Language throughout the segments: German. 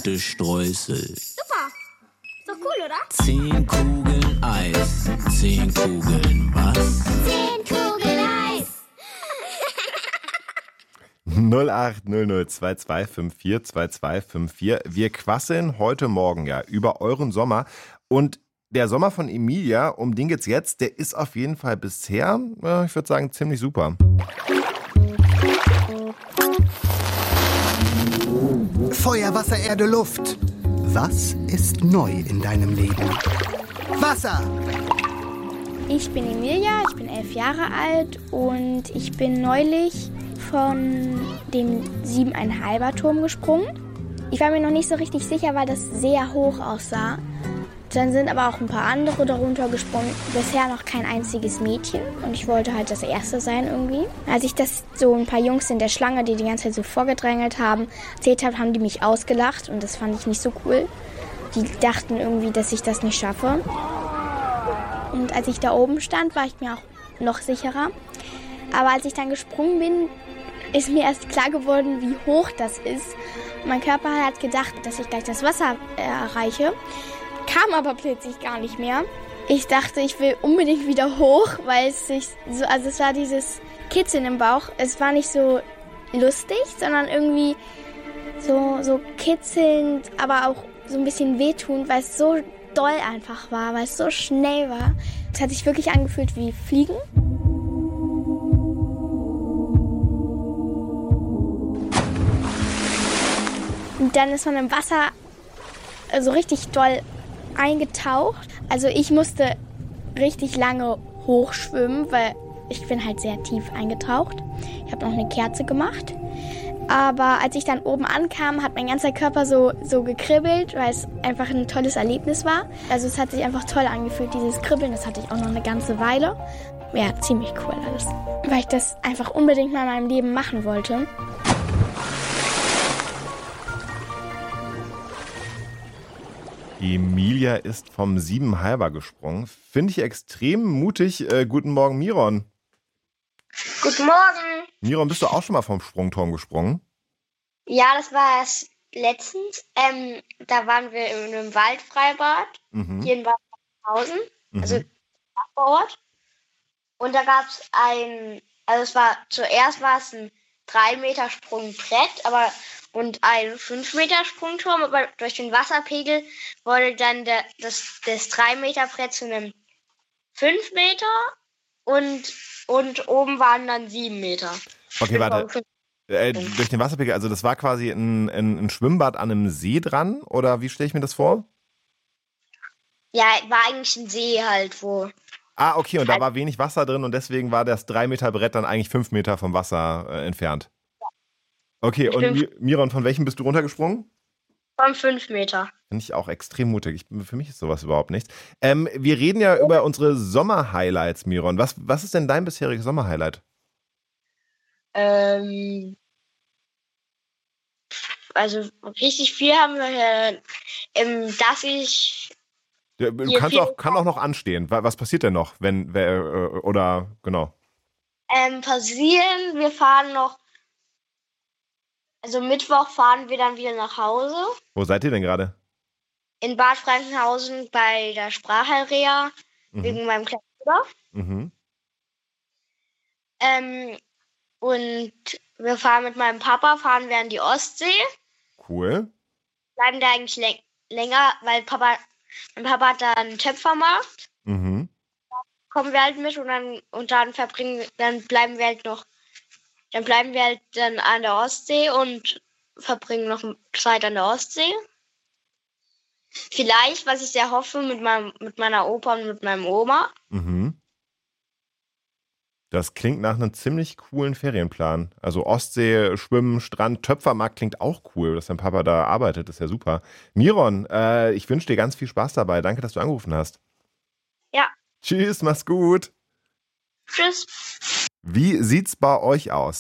bunte Streusel. Super. Ist doch cool, oder? 10 Kugeln Eis. 10 Kugeln was? 10 Kugeln Eis. 0800 2254 2254. Wir quasseln heute Morgen ja über euren Sommer. Und der Sommer von Emilia, um den geht's jetzt, der ist auf jeden Fall bisher, ich würde sagen, ziemlich super. Feuer, Wasser, Erde, Luft. Was ist neu in deinem Leben? Wasser! Ich bin Emilia, ich bin 11 Jahre alt und ich bin neulich von dem 7,5er Turm gesprungen. Ich war mir noch nicht so richtig sicher, weil das sehr hoch aussah. Dann sind aber auch ein paar andere darunter gesprungen. Bisher noch kein einziges Mädchen und ich wollte halt das Erste sein irgendwie. Als ich das so ein paar Jungs in der Schlange, die ganze Zeit so vorgedrängelt haben, erzählt habe, haben die mich ausgelacht und das fand ich nicht so cool. Die dachten irgendwie, dass ich das nicht schaffe. Und als ich da oben stand, war ich mir auch noch sicherer. Aber als ich dann gesprungen bin, ist mir erst klar geworden, wie hoch das ist. Mein Körper hat gedacht, dass ich gleich das Wasser erreiche. Kam aber plötzlich gar nicht mehr. Ich dachte, ich will unbedingt wieder hoch, weil es war dieses Kitzeln im Bauch. Es war nicht so lustig, sondern irgendwie so kitzelnd, aber auch so ein bisschen wehtun, weil es so doll einfach war, weil es so schnell war. Es hat sich wirklich angefühlt wie Fliegen. Und dann ist man im Wasser so richtig doll eingetaucht. Also ich musste richtig lange hochschwimmen, weil ich bin halt sehr tief eingetaucht. Ich habe noch eine Kerze gemacht. Aber als ich dann oben ankam, hat mein ganzer Körper so gekribbelt, weil es einfach ein tolles Erlebnis war. Also es hat sich einfach toll angefühlt, dieses Kribbeln. Das hatte ich auch noch eine ganze Weile. Ja, ziemlich cool alles. Weil ich das einfach unbedingt mal in meinem Leben machen wollte. Emilia ist vom 7,5er gesprungen. Finde ich extrem mutig. Guten Morgen, Miron. Guten Morgen. Miron, bist du auch schon mal vom Sprungturm gesprungen? Ja, das war es letztens. Da waren wir in einem Waldfreibad, hier in Bad Frankenhausen, also Nachbarort. Und da gab es zuerst war es ein 3-Meter Sprungbrett, und ein 5-Meter Sprungturm, aber durch den Wasserpegel wurde dann das 3-Meter Brett zu einem 5 Meter und oben waren dann 7 Meter. Okay, warte. Durch den Wasserpegel, also das war quasi ein Schwimmbad an einem See dran, oder wie stelle ich mir das vor? Ja, war eigentlich ein See halt, wo... Ah, okay, und da war wenig Wasser drin und deswegen war das 3-Meter Brett dann eigentlich 5 Meter vom Wasser entfernt. Okay, und Miron, von welchem bist du runtergesprungen? Von 5 Meter. Finde ich auch extrem mutig. Für mich ist sowas überhaupt nichts. Wir reden ja über unsere Sommer-Highlights, Miron. Was ist denn dein bisheriges Sommer-Highlight? Also richtig viel haben wir hier, dass ich... Kann auch noch anstehen. Was passiert denn noch, genau? Wir fahren noch... Also Mittwoch fahren wir dann wieder nach Hause. Wo seid ihr denn gerade? In Bad Frankenhausen bei der Sprachheilreha, wegen meinem kleinen Bruder. Und wir fahren mit meinem Papa, fahren wir an die Ostsee. Cool. Bleiben da eigentlich länger, weil mein Papa hat da einen Töpfermarkt. Da kommen wir halt mit und dann bleiben wir halt dann an der Ostsee und verbringen noch Zeit an der Ostsee. Vielleicht, was ich sehr hoffe, mit meiner Opa und mit meinem Oma. Das klingt nach einem ziemlich coolen Ferienplan. Also Ostsee, Schwimmen, Strand, Töpfermarkt klingt auch cool, dass dein Papa da arbeitet. Das ist ja super. Miron, ich wünsche dir ganz viel Spaß dabei. Danke, dass du angerufen hast. Ja. Tschüss, mach's gut. Tschüss. Wie sieht's bei euch aus?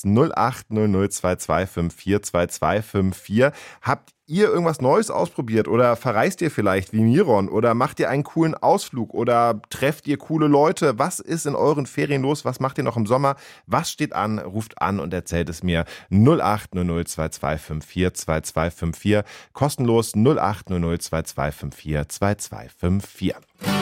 080022542254. Habt ihr irgendwas Neues ausprobiert oder verreist ihr vielleicht wie Miron oder macht ihr einen coolen Ausflug oder trefft ihr coole Leute? Was ist in euren Ferien los? Was macht ihr noch im Sommer? Was steht an? Ruft an und erzählt es mir. 080022542254. Kostenlos 080022542254.